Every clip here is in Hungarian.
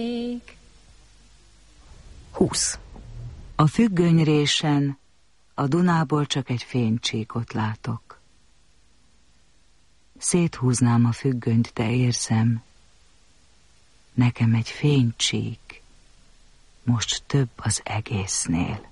20. A függönyrésen a Dunából csak egy fénycsíkot látok. Széthúznám a függönyt, de érzem, nekem egy fénycsík most több az egésznél.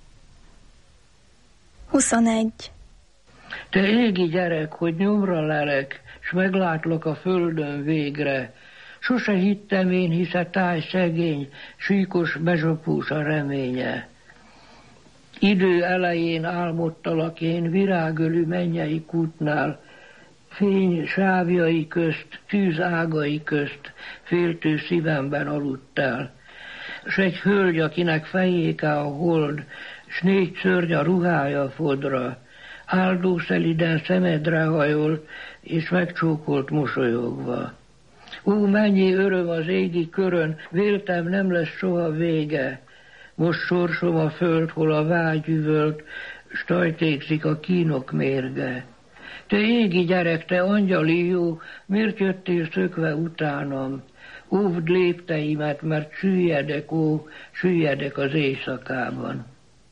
21. Te égi gyerek, hogy nyomra lelek, s meglátlak a földön végre. Sose hittem én, hisz a táj szegény, síkos bezsapús a reménye. Idő elején álmodtalak én virágölű mennyei kútnál, fény sávjai közt, tűz ágai közt, féltő szívemben aludtál. S egy hölgy, akinek fejéke a hold, s 4 szörny a ruhája fodra, áldó szeliden szemedre hajol, és megcsókolt mosolyogva. Ó, mennyi öröm az égi körön, véltem nem lesz soha vége. Most sorsom a föld, hol a vágy üvölt, s tajtékzik a kínok mérge. Te égi gyerek, te angyali jó, miért jöttél szökve utánam? Óvd lépteimet, mert süllyedek, ó, süllyedek az éjszakában.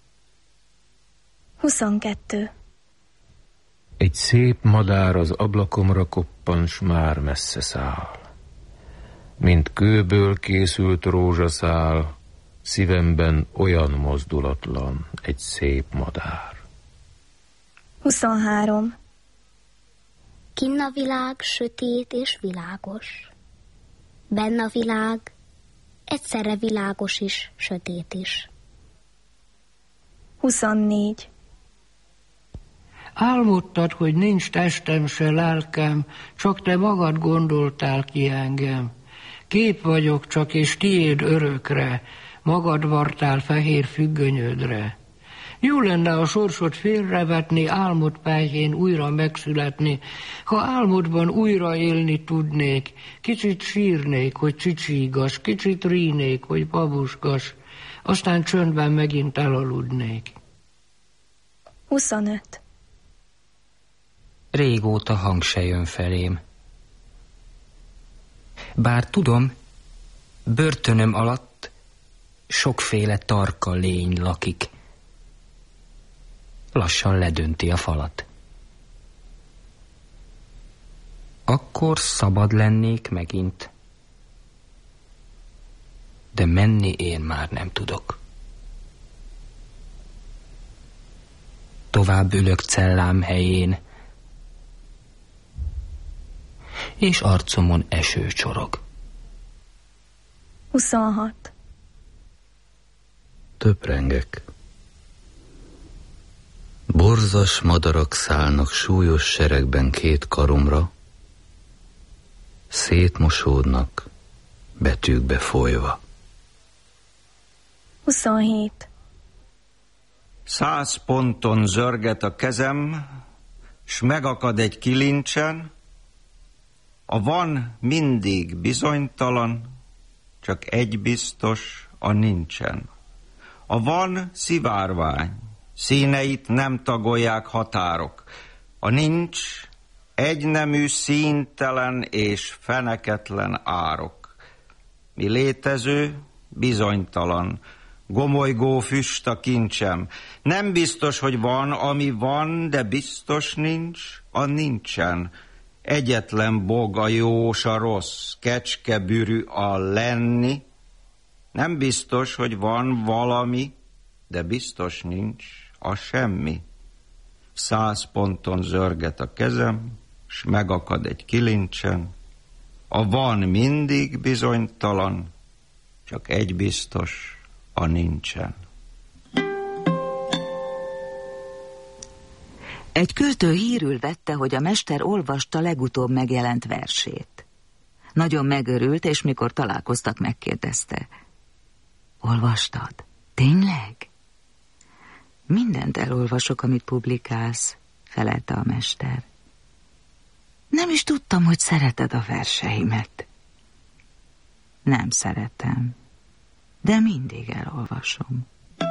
22. Egy szép madár az ablakomra koppan, s már messze száll. Mint kőből készült rózsaszál, szívemben olyan mozdulatlan egy szép madár. 23. Kinn a világ sötét és világos. Benn a világ egyszerre világos is, sötét is. 24. Álmodtad, hogy nincs testem se lelkem, csak te magad gondoltál ki engem. Kép vagyok csak, és tiéd örökre, magad vartál fehér függönyödre. Jó lenne a sorsot félrevetni, álmod pelyhén újra megszületni. Ha álmodban újra élni tudnék, kicsit sírnék, hogy csicsígas, kicsit rínék, hogy babusgas, aztán csöndben megint elaludnék. 25. Régóta hang se jön felém. Bár tudom, börtönöm alatt sokféle tarka lény lakik. Lassan ledönti a falat. Akkor szabad lennék megint. De menni én már nem tudok. Tovább ülök cellám helyén, és arcomon eső csorog. 26. Töprengek. Borzas madarak szállnak súlyos seregben 2 karomra, szétmosódnak, betűkbe folyva. 27. 100 ponton zörget a kezem, s megakad egy kilincsen. A van mindig bizonytalan, csak egy biztos, a nincsen. A van szivárvány, színeit nem tagolják határok. A nincs egynemű, színtelen és feneketlen árok. Mi létező, bizonytalan, gomolygó füst a kincsem. Nem biztos, hogy van, ami van, de biztos nincs, a nincsen. Egyetlen bog a jó s a rossz, kecskebürű a lenni. Nem biztos, hogy van valami, de biztos nincs a semmi. 100 ponton zörget a kezem, s megakad egy kilincsen. A van mindig bizonytalan, csak egy biztos, a nincsen. Egy költő hírül vette, hogy a mester olvasta legutóbb megjelent versét. Nagyon megörült, és mikor találkoztak, megkérdezte: olvastad? Tényleg? Mindent elolvasok, amit publikálsz, felelte a mester. Nem is tudtam, hogy szereted a verseimet. Nem szeretem, de mindig elolvasom.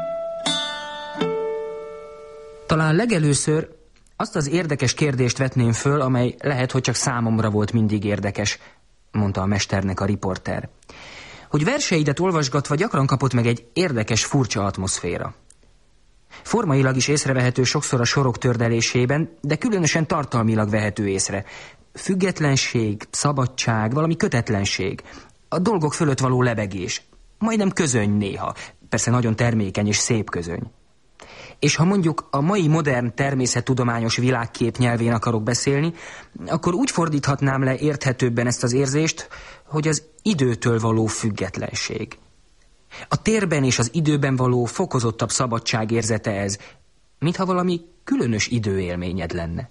Talán legelőször azt az érdekes kérdést vetném föl, amely lehet, hogy csak számomra volt mindig érdekes, mondta a mesternek a riporter. hogy verseidet olvasgatva gyakran kapott meg egy érdekes, furcsa atmoszféra. Formailag is észrevehető sokszor a sorok tördelésében, de különösen tartalmilag vehető észre. Függetlenség, szabadság, valami kötetlenség, a dolgok fölött való lebegés, majdnem közöny néha, persze nagyon termékeny és szép közöny. És ha mondjuk a mai modern természettudományos világkép nyelvén akarok beszélni, akkor úgy fordíthatnám le érthetőbben ezt az érzést, hogy az időtől való függetlenség. A térben és az időben való fokozottabb szabadság érzete ez, mintha valami különös időélményed lenne.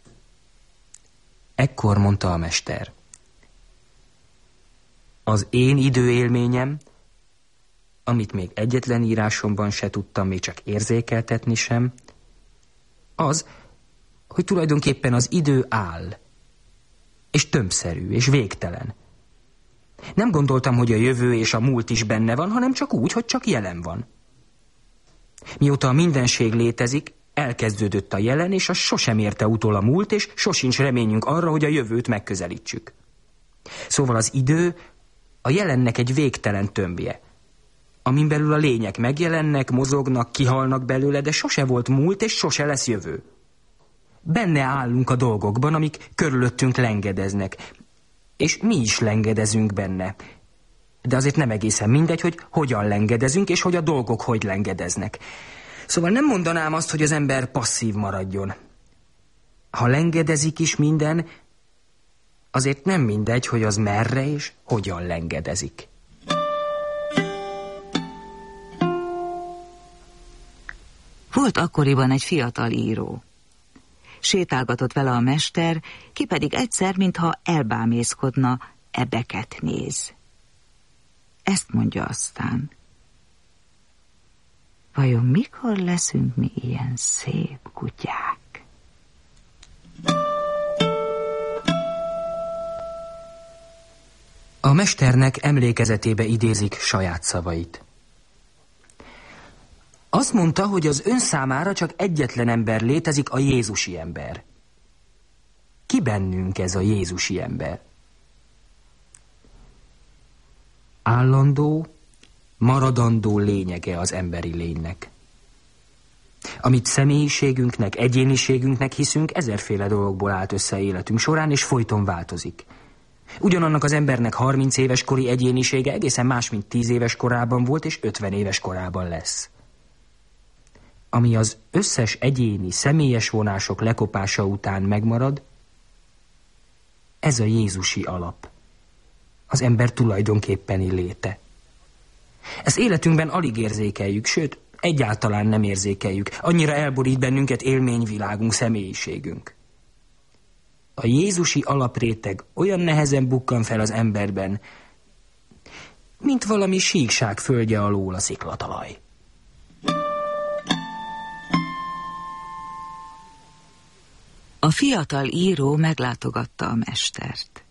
Ekkor mondta a mester: az én időélményem, amit még egyetlen írásomban se tudtam még csak érzékeltetni sem, az, hogy tulajdonképpen az idő áll, és tömbszerű, és végtelen. Nem gondoltam, hogy a jövő és a múlt is benne van, hanem csak úgy, hogy csak jelen van. Mióta a mindenség létezik, elkezdődött a jelen, és az sosem érte utol a múlt, és sosincs reményünk arra, hogy a jövőt megközelítsük. Szóval az idő a jelennek egy végtelen tömbje, amin belül a lények megjelennek, mozognak, kihalnak belőle, de sose volt múlt, és sose lesz jövő. Benne állunk a dolgokban, amik körülöttünk lengedeznek, és mi is lengedezünk benne. De azért nem egészen mindegy, hogy hogyan lengedezünk, és hogy a dolgok hogy lengedeznek. Szóval nem mondanám azt, hogy az ember passzív maradjon. Ha lengedezik is minden, azért nem mindegy, hogy az merre és hogyan lengedezik. Volt akkoriban egy fiatal író. Sétálgatott vele a mester, ki pedig egyszer, mintha elbámészkodna, ebeket néz. Ezt mondja aztán: vajon mikor leszünk mi ilyen szép kutyák? A mesternek emlékezetébe idézik saját szavait. Azt mondta, hogy az ön számára csak egyetlen ember létezik, a jézusi ember. Ki bennünk ez a jézusi ember? Állandó, maradandó lényege az emberi lénynek. Amit személyiségünknek, egyéniségünknek hiszünk, ezerféle dolgokból állt össze életünk során, és folyton változik. Ugyanannak az embernek 30 éves kori egyénisége egészen más, mint 10 éves korában volt, és 50 éves korában lesz. Ami az összes egyéni, személyes vonások lekopása után megmarad, ez a jézusi alap, az ember tulajdonképpeni léte. Ezt életünkben alig érzékeljük, sőt, egyáltalán nem érzékeljük. Annyira elborít bennünket élményvilágunk, személyiségünk. A jézusi alapréteg olyan nehezen bukkan fel az emberben, mint valami síkság földje alól a sziklatalaj. A fiatal író meglátogatta a mestert.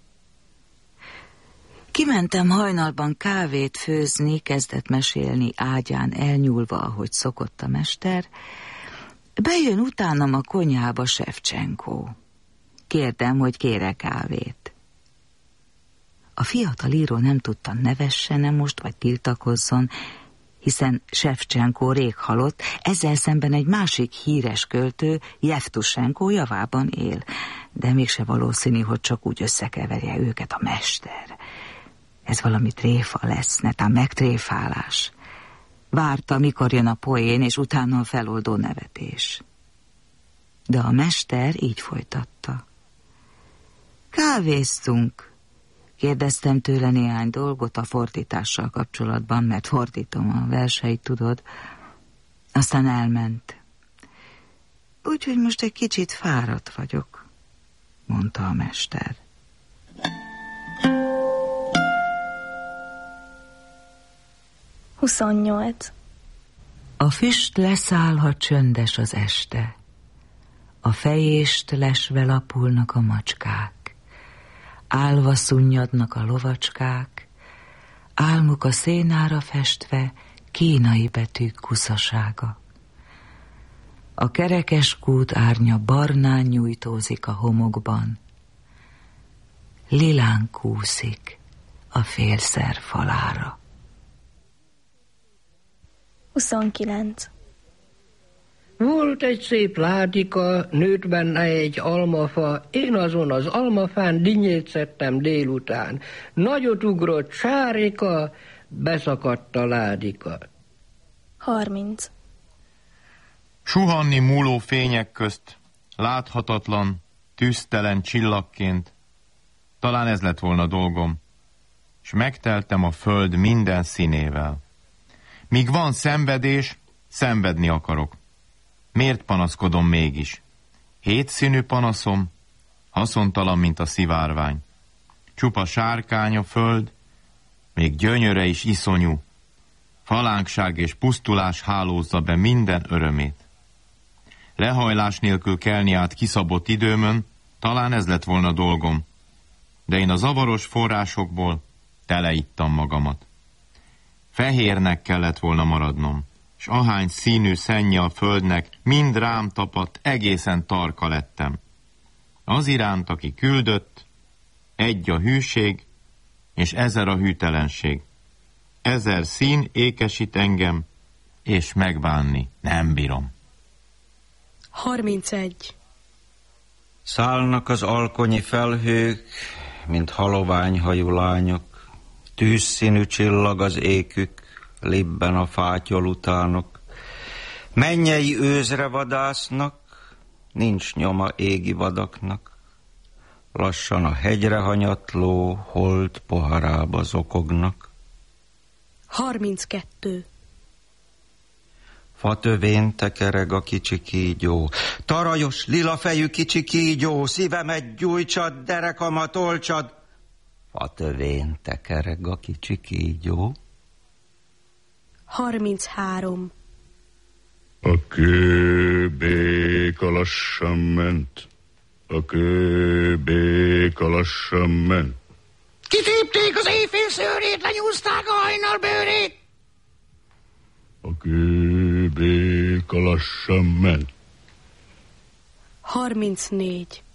Kimentem hajnalban kávét főzni, kezdett mesélni ágyán elnyúlva, ahogy szokott a mester. Bejön utánam a konyhába Sevcsenkó. Kérdem, hogy kére kávét. A fiatal író nem tudta, nevesse-e most, vagy tiltakozzon, hiszen Sevcsenkó rég halott, ezzel szemben egy másik híres költő, Jevtusenko javában él, de mégse valószínű, hogy csak úgy összekeverje őket a mester. Ez valami tréfa lesz, netán megtréfálás. Várta, mikor jön a poén, és utána a feloldó nevetés. De a mester így folytatta. Kávéztunk. Kérdeztem tőle néhány dolgot a fordítással kapcsolatban, mert fordítom a verseit, tudod. Aztán elment. Úgyhogy most egy kicsit fáradt vagyok, mondta a mester. Huszonnyolc. A füst leszáll, ha csöndes az este. A fejést lesve lapulnak a macskák. Álva szunnyadnak a lovacskák, álmuk a szénára festve kínai betűk kuszasága. A kerekes kút árnya barnán nyújtózik a homokban. Lilán kúszik a félszer falára. 29. Volt egy szép ládika, nőtt benne egy almafa, én azon az almafán dinnyét szedtem délután. Nagyot ugrott Sárika, beszakadt a ládika. 30. Suhanni múló fények közt, láthatatlan, tűztelen csillagként, talán ez lett volna dolgom, s megteltem a föld minden színével. Míg van szenvedés, szenvedni akarok. Miért panaszkodom mégis? 7 színű panaszom, haszontalan, mint a szivárvány. Csupa sárkány a föld, még gyönyöre is iszonyú. Falánkság és pusztulás hálózza be minden örömét. Lehajlás nélkül kelni át kiszabott időmön, talán ez lett volna dolgom, de én a zavaros forrásokból teleittam magamat. Fehérnek kellett volna maradnom, s ahány színű szennye a földnek, mind rám tapadt, egészen tarka lettem. Az iránt, aki küldött, egy a hűség, és 1000 a hűtelenség. 1000 szín ékesít engem, és megbánni nem bírom. 31. Szállnak az alkonyi felhők, mint haloványhajú lányok, tűzszínű csillag az ékük, libben a fátyol utánok. Mennyei őzre vadásznak, nincs nyoma égi vadaknak. Lassan a hegyre hanyatló hold poharába zokognak. 32. Fatövén tekereg a kicsi kígyó, tarajos, lilafejű kicsi kígyó, szívemet gyújtsad, derekamat olcsad. Fatövén tekereg a kicsi kígyó. 33. A kőbéka lassan ment, a kőbéka lassan ment. Kitépték az éjfél szőrét, lenyúzták a hajnal bőrét. A kőbéka lassan ment. 34.